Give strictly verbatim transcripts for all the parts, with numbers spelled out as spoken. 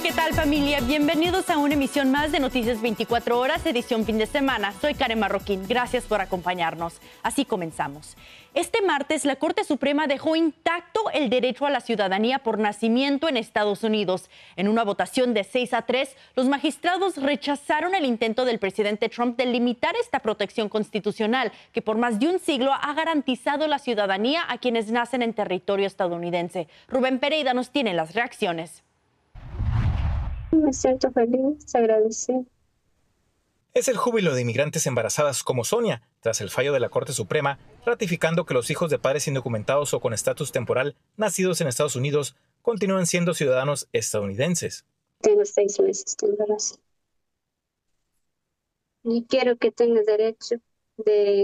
¿Qué tal, familia? Bienvenidos a una emisión más de Noticias veinticuatro horas, edición fin de semana. Soy Karen Marroquín. Gracias por acompañarnos. Así comenzamos. Este martes, la Corte Suprema dejó intacto el derecho a la ciudadanía por nacimiento en Estados Unidos. En una votación de seis a tres, los magistrados rechazaron el intento del presidente Trump de limitar esta protección constitucional que por más de un siglo ha garantizado la ciudadanía a quienes nacen en territorio estadounidense. Rubén Pereira nos tiene las reacciones. Me siento feliz, agradecida. Es el júbilo de inmigrantes embarazadas como Sonia, tras el fallo de la Corte Suprema, ratificando que los hijos de padres indocumentados o con estatus temporal nacidos en Estados Unidos continúan siendo ciudadanos estadounidenses. Tengo seis meses de embarazo. Y quiero que tenga derecho de,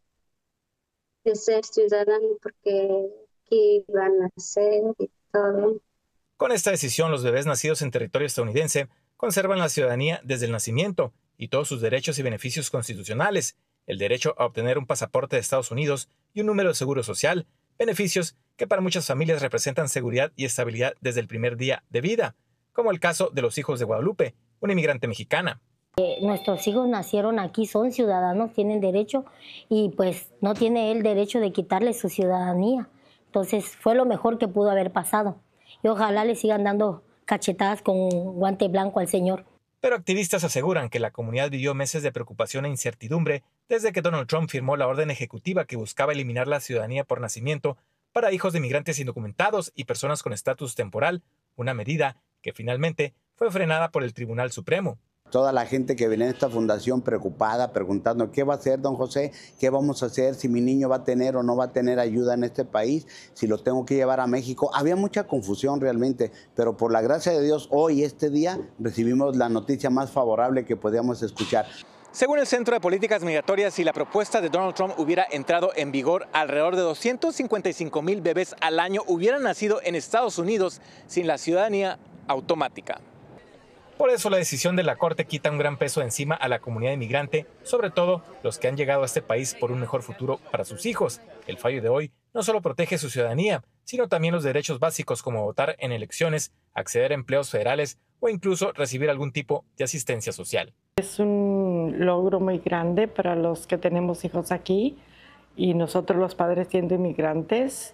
de ser ciudadano porque aquí van a nacer y todo. Con esta decisión, los bebés nacidos en territorio estadounidense conservan la ciudadanía desde el nacimiento y todos sus derechos y beneficios constitucionales, el derecho a obtener un pasaporte de Estados Unidos y un número de seguro social, beneficios que para muchas familias representan seguridad y estabilidad desde el primer día de vida, como el caso de los hijos de Guadalupe, una inmigrante mexicana. Eh, nuestros hijos nacieron aquí, son ciudadanos, tienen derecho y pues no tiene él derecho de quitarle su ciudadanía. Entonces fue lo mejor que pudo haber pasado. Y ojalá le sigan dando cachetadas con guante blanco al señor. Pero activistas aseguran que la comunidad vivió meses de preocupación e incertidumbre desde que Donald Trump firmó la orden ejecutiva que buscaba eliminar la ciudadanía por nacimiento para hijos de inmigrantes indocumentados y personas con estatus temporal, una medida que finalmente fue frenada por el Tribunal Supremo. Toda la gente que viene a esta fundación preocupada, preguntando ¿qué va a hacer, don José? ¿Qué vamos a hacer? ¿Si mi niño va a tener o no va a tener ayuda en este país? ¿Si lo tengo que llevar a México? Había mucha confusión realmente, pero por la gracia de Dios, hoy, este día, recibimos la noticia más favorable que podíamos escuchar. Según el Centro de Políticas Migratorias, si la propuesta de Donald Trump hubiera entrado en vigor, alrededor de doscientos cincuenta y cinco mil bebés al año hubieran nacido en Estados Unidos sin la ciudadanía automática. Por eso la decisión de la Corte quita un gran peso encima a la comunidad inmigrante, sobre todo los que han llegado a este país por un mejor futuro para sus hijos. El fallo de hoy no solo protege su ciudadanía, sino también los derechos básicos como votar en elecciones, acceder a empleos federales o incluso recibir algún tipo de asistencia social. Es un logro muy grande para los que tenemos hijos aquí y nosotros los padres siendo inmigrantes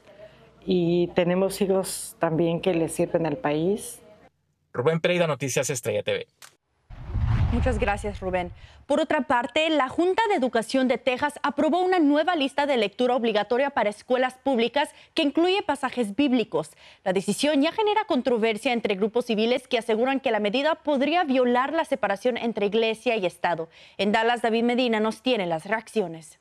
y tenemos hijos también que les sirven al país. Rubén Pereira, Noticias Estrella T V. Muchas gracias, Rubén. Por otra parte, la Junta de Educación de Texas aprobó una nueva lista de lectura obligatoria para escuelas públicas que incluye pasajes bíblicos. La decisión ya genera controversia entre grupos civiles que aseguran que la medida podría violar la separación entre iglesia y Estado. En Dallas, David Medina nos tiene las reacciones.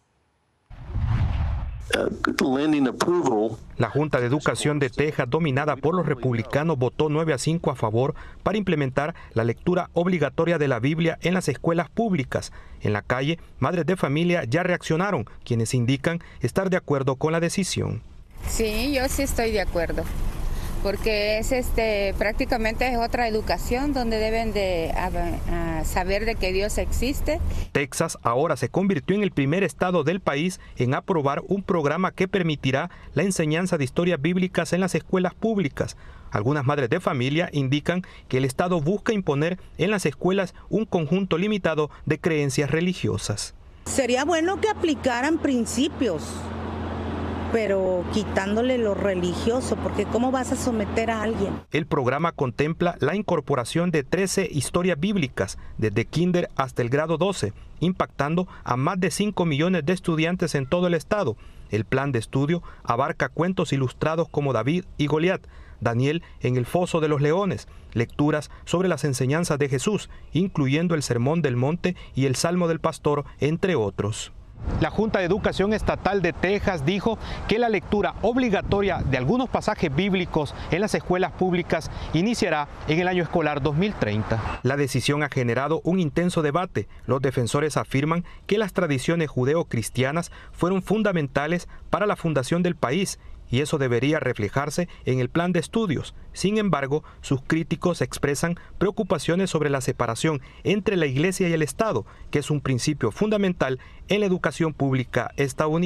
La Junta de Educación de Texas, dominada por los republicanos, votó nueve a cinco a favor para implementar la lectura obligatoria de la Biblia en las escuelas públicas. En la calle, madres de familia ya reaccionaron, quienes indican estar de acuerdo con la decisión. Sí, yo sí estoy de acuerdo, porque es este prácticamente es otra educación donde deben de a, a saber de que Dios existe. Texas ahora se convirtió en el primer estado del país en aprobar un programa que permitirá la enseñanza de historias bíblicas en las escuelas públicas. Algunas madres de familia indican que el estado busca imponer en las escuelas un conjunto limitado de creencias religiosas. Sería bueno que aplicaran principios, pero quitándole lo religioso, porque ¿cómo vas a someter a alguien? El programa contempla la incorporación de trece historias bíblicas, desde kinder hasta el grado doce, impactando a más de cinco millones de estudiantes en todo el estado. El plan de estudio abarca cuentos ilustrados como David y Goliat, Daniel en el foso de los leones, lecturas sobre las enseñanzas de Jesús, incluyendo el Sermón del Monte y el Salmo del Pastor, entre otros. La Junta de Educación Estatal de Texas dijo que la lectura obligatoria de algunos pasajes bíblicos en las escuelas públicas iniciará en el año escolar dos mil treinta. La decisión ha generado un intenso debate. Los defensores afirman que las tradiciones judeo-cristianas fueron fundamentales para la fundación del país y eso debería reflejarse en el plan de estudios. Sin embargo, sus críticos expresan preocupaciones sobre la separación entre la Iglesia y el Estado, que es un principio fundamental en la educación pública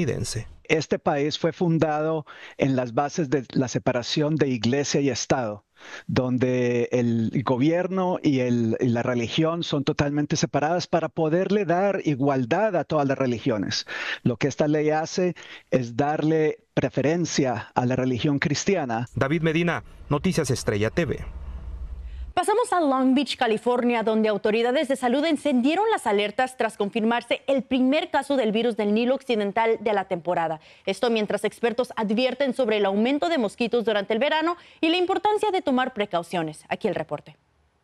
estadounidense. Este país fue fundado en las bases de la separación de Iglesia y Estado. donde el gobierno y, el, y la religión son totalmente separadas para poderle dar igualdad a todas las religiones. Lo que esta ley hace es darle preferencia a la religión cristiana. David Medina, Noticias Estrella T V. Pasamos a Long Beach, California, donde autoridades de salud encendieron las alertas tras confirmarse el primer caso del virus del Nilo Occidental de la temporada. Esto mientras expertos advierten sobre el aumento de mosquitos durante el verano y la importancia de tomar precauciones. Aquí el reporte.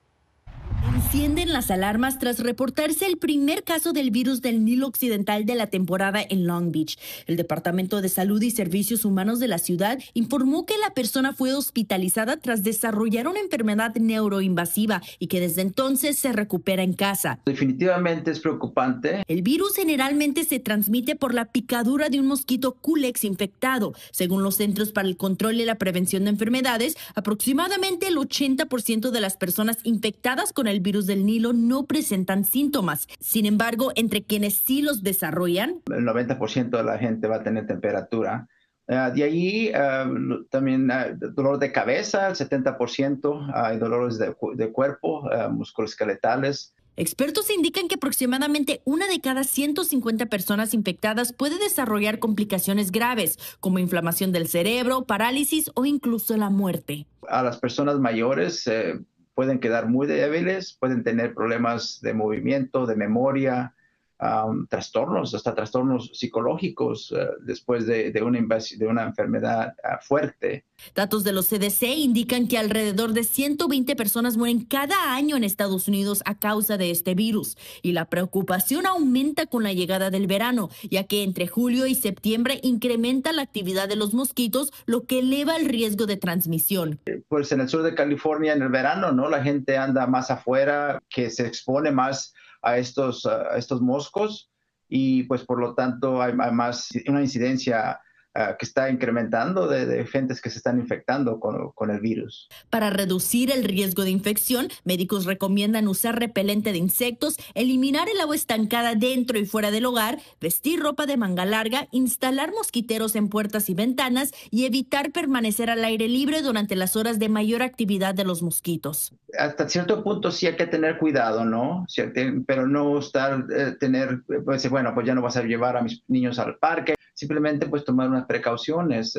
Encienden las alarmas tras reportarse el primer caso del virus del Nilo Occidental de la temporada en Long Beach. El Departamento de Salud y Servicios Humanos de la ciudad informó que la persona fue hospitalizada tras desarrollar una enfermedad neuroinvasiva y que desde entonces se recupera en casa. Definitivamente es preocupante. El virus generalmente se transmite por la picadura de un mosquito Culex infectado. Según los Centros para el Control y la Prevención de Enfermedades, aproximadamente el ochenta por ciento de las personas infectadas con el virus del Nilo no presentan síntomas. Sin embargo, entre quienes sí los desarrollan, el noventa por ciento de la gente va a tener temperatura. Uh, de allí uh, también uh, dolor de cabeza, el setenta por ciento, hay uh, dolores de, de cuerpo, uh, musculoesqueletales. Expertos indican que aproximadamente una de cada ciento cincuenta personas infectadas puede desarrollar complicaciones graves, como inflamación del cerebro, parálisis o incluso la muerte. A las personas mayores eh, pueden quedar muy débiles, pueden tener problemas de movimiento, de memoria, um, trastornos, hasta trastornos psicológicos uh, después de, de, una de una enfermedad uh, fuerte. Datos de los C D C indican que alrededor de ciento veinte personas mueren cada año en Estados Unidos a causa de este virus. Y la preocupación aumenta con la llegada del verano, ya que entre julio y septiembre incrementa la actividad de los mosquitos, lo que eleva el riesgo de transmisión. Pues en el sur de California en el verano, ¿no? La gente anda más afuera, que se expone más a estos, a estos moscos y pues por lo tanto hay, hay más una incidencia Uh, que está incrementando de, de gentes que se están infectando con, con el virus. Para reducir el riesgo de infección, médicos recomiendan usar repelente de insectos, eliminar el agua estancada dentro y fuera del hogar, vestir ropa de manga larga, instalar mosquiteros en puertas y ventanas y evitar permanecer al aire libre durante las horas de mayor actividad de los mosquitos. Hasta cierto punto sí hay que tener cuidado, ¿no? Pero no estar, eh, tener, pues bueno, pues ya no vas a llevar a mis niños al parque. Simplemente pues tomar unas precauciones.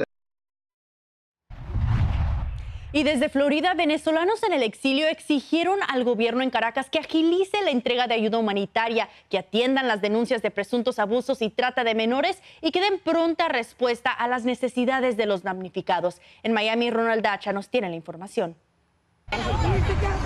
Y desde Florida, venezolanos en el exilio exigieron al gobierno en Caracas que agilice la entrega de ayuda humanitaria, que atiendan las denuncias de presuntos abusos y trata de menores y que den pronta respuesta a las necesidades de los damnificados. En Miami, Ronald Dacha nos tiene la información.